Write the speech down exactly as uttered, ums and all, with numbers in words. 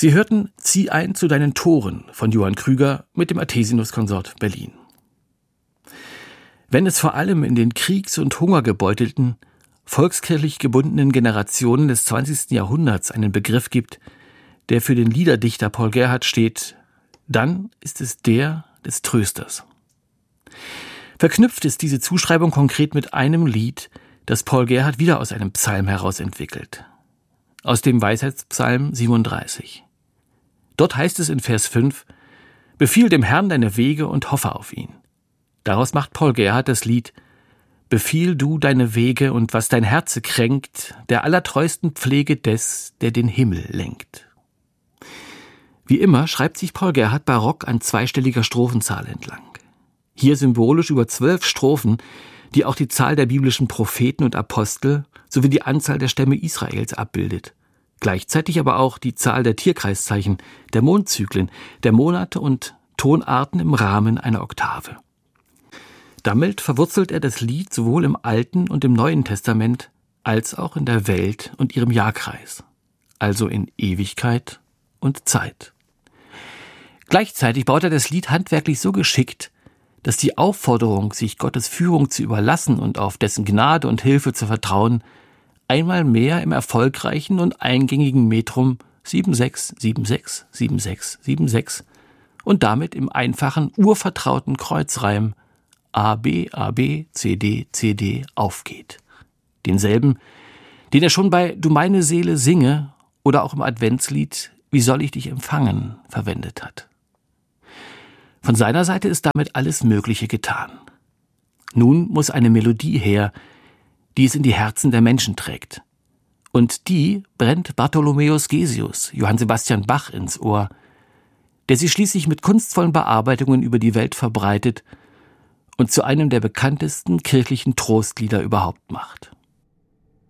Sie hörten Zieh ein zu deinen Toren von Johann Krüger mit dem Athesinuskonsort Berlin. Wenn es vor allem in den kriegs- und hungergebeutelten, volkskirchlich gebundenen Generationen des zwanzigsten Jahrhunderts einen Begriff gibt, der für den Liederdichter Paul Gerhardt steht, dann ist es der des Trösters. Verknüpft ist diese Zuschreibung konkret mit einem Lied, das Paul Gerhardt wieder aus einem Psalm heraus entwickelt. Aus dem Weisheitspsalm siebenunddreißig. Dort heißt es in Vers fünf: Befiehl dem Herrn deine Wege und hoffe auf ihn. Daraus macht Paul Gerhardt das Lied Befiehl du deine Wege und was dein Herze kränkt, der allertreusten Pflege des, der den Himmel lenkt. Wie immer schreibt sich Paul Gerhardt barock an zweistelliger Strophenzahl entlang. Hier symbolisch über zwölf Strophen, die auch die Zahl der biblischen Propheten und Apostel sowie die Anzahl der Stämme Israels abbildet. Gleichzeitig aber auch die Zahl der Tierkreiszeichen, der Mondzyklen, der Monate und Tonarten im Rahmen einer Oktave. Damit verwurzelt er das Lied sowohl im Alten und im Neuen Testament als auch in der Welt und ihrem Jahrkreis, also in Ewigkeit und Zeit. Gleichzeitig baut er das Lied handwerklich so geschickt, dass die Aufforderung, sich Gottes Führung zu überlassen und auf dessen Gnade und Hilfe zu vertrauen, einmal mehr im erfolgreichen und eingängigen Metrum sieben sechs sieben sechs sieben sechs sieben sechs und damit im einfachen, urvertrauten Kreuzreim A B A B C D C D aufgeht. Denselben, den er schon bei Du meine Seele singe oder auch im Adventslied Wie soll ich dich empfangen verwendet hat. Von seiner Seite ist damit alles Mögliche getan. Nun muss eine Melodie her, die es in die Herzen der Menschen trägt. Und die brennt Bartholomäus Gesius, Johann Sebastian Bach, ins Ohr, der sie schließlich mit kunstvollen Bearbeitungen über die Welt verbreitet und zu einem der bekanntesten kirchlichen Trostlieder überhaupt macht.